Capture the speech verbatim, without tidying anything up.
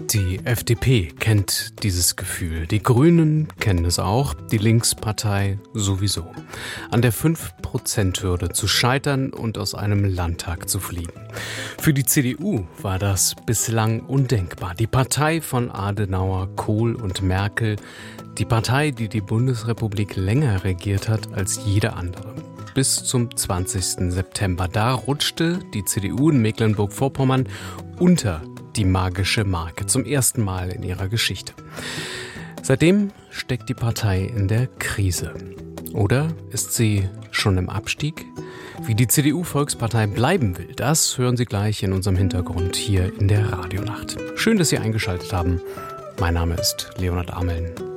Die F D P kennt dieses Gefühl, die Grünen kennen es auch, die Linkspartei sowieso. An der fünf Prozent Hürde zu scheitern und aus einem Landtag zu fliegen. Für die C D U war das bislang undenkbar. Die Partei von Adenauer, Kohl und Merkel, die Partei, die die Bundesrepublik länger regiert hat als jede andere. Bis zum zwanzigsten September. Da rutschte die C D U in Mecklenburg-Vorpommern unter die magische Marke, zum ersten Mal in ihrer Geschichte. Seitdem steckt die Partei in der Krise. Oder ist sie schon im Abstieg? Wie die C D U-Volkspartei bleiben will, das hören Sie gleich in unserem Hintergrund hier in der Radionacht. Schön, dass Sie eingeschaltet haben. Mein Name ist Leonhard Ameln.